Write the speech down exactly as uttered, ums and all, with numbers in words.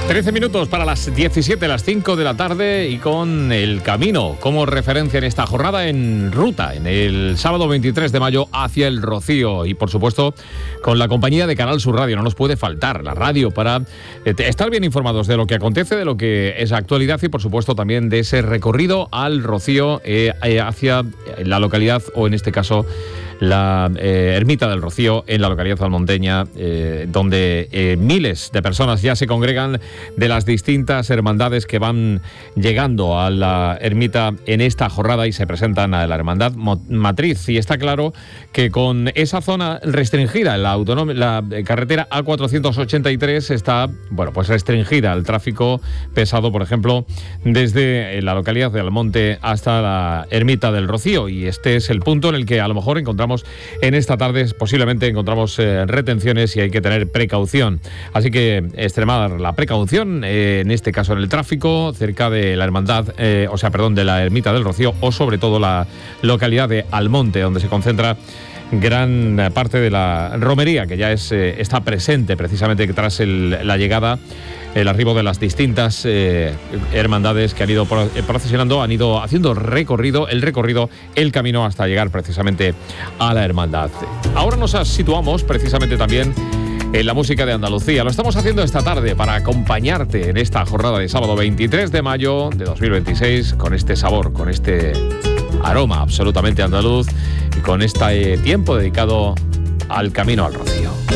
trece minutos para las diecisiete, las cinco de la tarde, y con el camino como referencia en esta jornada en ruta, en el sábado veintitrés de mayo hacia el Rocío, y por supuesto con la compañía de Canal Sur Radio. No nos puede faltar la radio para eh, estar bien informados de lo que acontece, de lo que es actualidad y por supuesto también de ese recorrido al Rocío eh, eh, hacia la localidad, o en este caso la eh, Ermita del Rocío, en la localidad almonteña, eh, donde eh, miles de personas ya se congregan de las distintas hermandades que van llegando a la ermita en esta jornada y se presentan a la hermandad matriz. Y está claro que con esa zona restringida, la, autonom- la carretera A cuatrocientos ochenta y tres está, bueno, pues restringida al tráfico pesado, por ejemplo, desde la localidad de Almonte hasta la Ermita del Rocío, y este es el punto en el que a lo mejor encontramos en esta tarde, posiblemente encontramos eh, retenciones y hay que tener precaución. Así que extremar la precaución, eh, en este caso en el tráfico, cerca de la hermandad, eh, o sea, perdón, de la Ermita del Rocío, o sobre todo la localidad de Almonte, donde se concentra gran parte de la romería, que ya es eh, está presente precisamente tras el, la llegada, el arribo de las distintas eh, hermandades que han ido procesionando, han ido haciendo recorrido, el recorrido, el camino hasta llegar precisamente a la hermandad. Ahora nos situamos precisamente también en la música de Andalucía. Lo estamos haciendo esta tarde para acompañarte en esta jornada de sábado veintitrés de mayo de dos mil veintiséis, con este sabor, con este aroma absolutamente andaluz y con este tiempo dedicado al camino al Rocío.